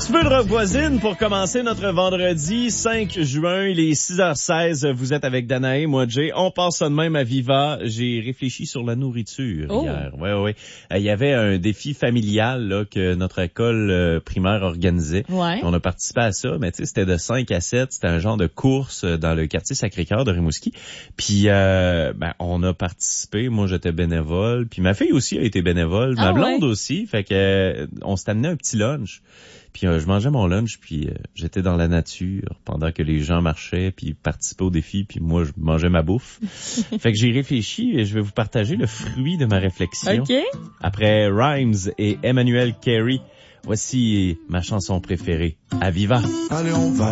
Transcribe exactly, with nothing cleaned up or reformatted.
petit peu de rock voisine pour commencer notre vendredi cinq juin, il est six heures seize. Vous êtes avec Danae, moi Jay. On passe ça de même à Viva. J'ai réfléchi sur la nourriture oh. hier. Ouais, ouais. Il y avait un défi familial là que notre école euh, primaire organisait. Ouais. On a participé à ça, mais tu sais, c'était de cinq à sept. C'était un genre de course dans le quartier Sacré-Cœur de Rimouski. Puis, euh, ben, on a participé. Moi, j'étais bénévole. Puis ma fille aussi a été bénévole. Ma ah, blonde ouais. aussi. Fait que euh, on s'est amené un petit lunch. Puis euh, je mangeais mon lunch, puis euh, j'étais dans la nature pendant que les gens marchaient, puis participaient au défi, puis moi, je mangeais ma bouffe. Fait que j'ai réfléchi et je vais vous partager le fruit de ma réflexion. OK. Après Rhymes et Emmanuel Carey, voici ma chanson préférée, Aviva. Allez, on va